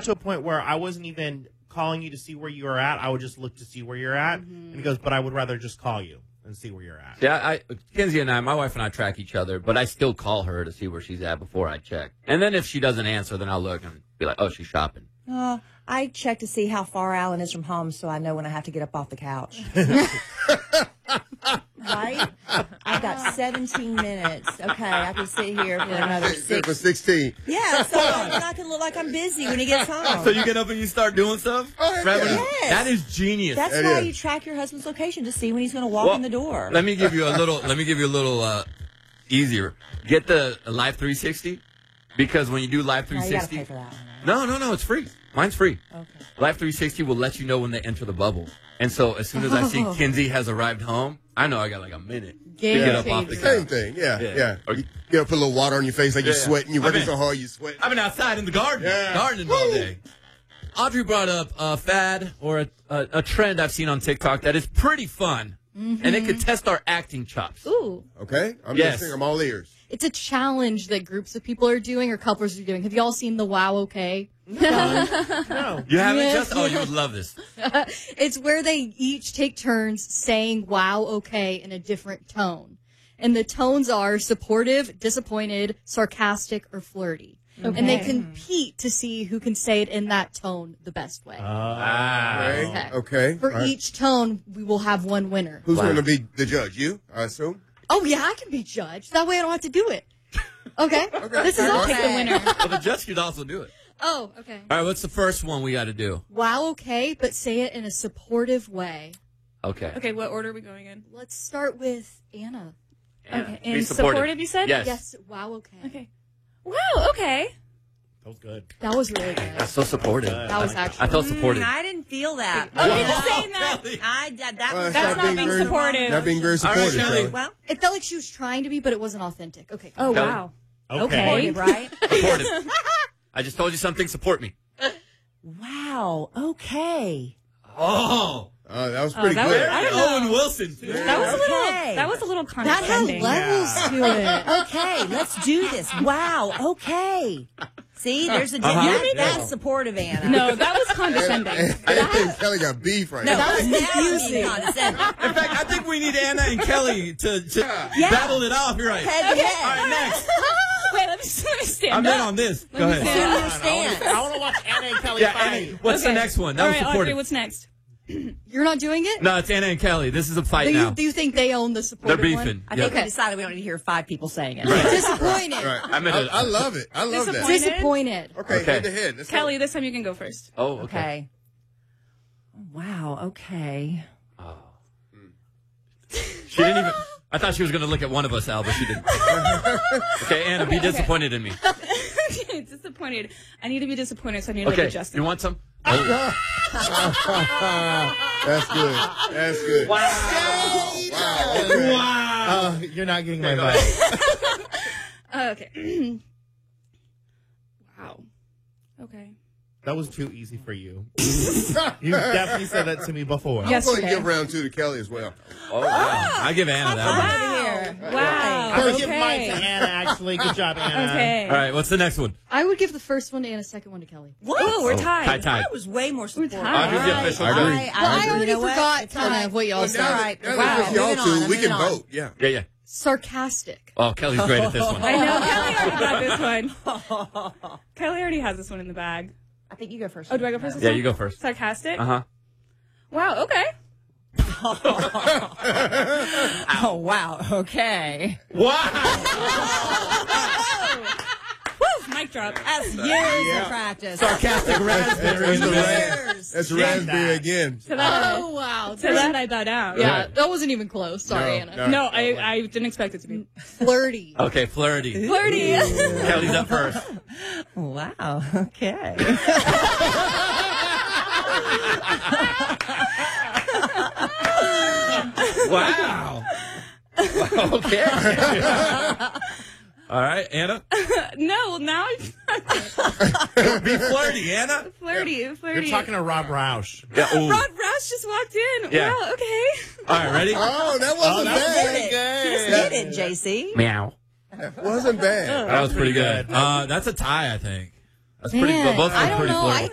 to a point where I wasn't even calling you to see where you were at. I would just look to see where you're at. And he goes, but I would rather just call you and see where you're at. Yeah, Kenzie and my wife and I track each other, but I still call her to see where she's at before I check. And then if she doesn't answer, then I'll look and be like, oh, she's shopping. I check to see how far Alan is from home so I know when I have to get up off the couch. Right? I've got 17 minutes. Okay, I can sit here for another 6. For 16. Yeah, so I can look like I'm busy when he gets home. So you get up and you start doing stuff? Yes. That is genius. That's why you track your husband's location to see when he's going to walk in the door. Let me give you a little easier. Get the Live 360 because when you do Live 360, you gotta pay for that one, No, it's free. Mine's free. Okay. Live 360 will let you know when they enter the bubble. And so as soon as I see Kenzie has arrived home, I know I got like a minute to get up off the couch. Same thing, yeah. You get up, put a little water on your face like you're sweating. You're working so hard, you sweat. I've been outside in the garden, gardening all day. Audrey brought up a fad or a trend I've seen on TikTok that is pretty fun, and it could test our acting chops. Ooh. Okay, I'm listening. I'm all ears. It's a challenge that groups of people are doing or couples are doing. Have you all seen the Wow Okay? No. You haven't just? Oh, you would love this. It's where they each take turns saying wow okay in a different tone. And the tones are supportive, disappointed, sarcastic, or flirty. Okay. And they compete to see who can say it in that tone the best way. Okay. For each tone, we will have one winner. Who's going to be the judge? You, I assume? Oh, yeah, I can be judged. That way I don't have to do it. Okay? This is I'll pick the winner. Well, the judge could also do it. Oh, okay. All right, what's the first one we got to do? Wow, okay, but say it in a supportive way. Okay. Okay, what order are we going in? Let's start with Anna. Okay, and supportive, you said? Yes, wow, okay. Okay. Wow, okay. That was good. That was really good. That's so supportive. That was actually. I felt supported. I didn't feel that. Okay, just saying that. That's not being supportive. Not being very supportive. Kelly. Well, It felt like she was trying to be, but it wasn't authentic. Okay. Oh, Kelly. wow. Okay. right? Supportive. I just told you something. Support me. Wow. Okay. Oh. That was pretty that good. I don't know. Owen Wilson. Too. That was a little That had condescending. levels to it. Okay, let's do this. Wow. Okay. See, there's a that's supportive, Anna. No, that was condescending. I think Kelly got beef right now. That was confusing. Condescending. In fact, I think we need Anna and Kelly to battle it off. You're right. Head to All head. right, next. Wait, let me stand I'm up. in on this. Go ahead. Assume your stance. I want to watch Anna and Kelly Yeah, fight. Annie, what's the next one? That All was right, Audrey, supportive. what's next? You're not doing it? No, it's Anna and Kelly. This is a fight now. Do you think they own the They're supportive beefing. I think Yeah. we decided we don't need to hear 5 people saying it. Right. Disappointed. Right. I love it. I love that. Disappointed. Okay, Okay. head to head. Let's Kelly, this time you can go first. Oh, okay. Okay. Wow. Okay. She didn't even. I thought she was going to look at one of us, Al, but she didn't. Okay, Anna, be disappointed in me. Disappointed. I need to be disappointed, so I need to Okay, like adjust. you want some? That's good. That's good. Wow. You're not getting my vibe. Okay. Wow. Okay. That was too easy for you. You definitely said that to me before. I'm going to give round 2 to Kelly as well. Oh, wow. I give Anna that Wow. Wow. I'm going to Okay. give mine to Anna, actually. Good job, Anna. Okay. one. All right, what's the next one? I would give the first one to Anna, second one to Kelly. What? Oh, we're tied. Tied. I was way more supportive. tied. Audrey's the official. I agree. I already you know what? forgot It's all right. what y'all Well, said. now right. that Wow. it's y'all Moving on, two, we can moving on. vote. Yeah. Yeah. Sarcastic. Oh, Kelly's great at this one. I know. Kelly already got this one. Kelly already has this one in the bag. I think you go first. Oh, do I go first? Yeah, you go first. Sarcastic? Uh-huh. Wow, okay. Oh, wow. Okay. Woo, mic drop. That's years of practice. Sarcastic raspberry in the middle. Years. That's raspberry again. To that, Oh, wow. to that I bow down. Yeah, that wasn't even close. Sorry, Anna. No, I didn't expect it to be. Flirty. Okay, flirty. Flirty. Kelly's up first. Wow. Okay. Wow. Okay. All right, Anna. No, now I'm Be flirty, Anna. flirty. You're talking to Rob Roush. Yeah. Ooh. Rob Roush just walked in. Yeah. Wow, okay. All right, ready? Oh, that wasn't bad. Just did it, JC. Meow. Wasn't bad. That was pretty good. That's a tie, I think. That's pretty Man, good. Both of them I don't pretty know. flirty.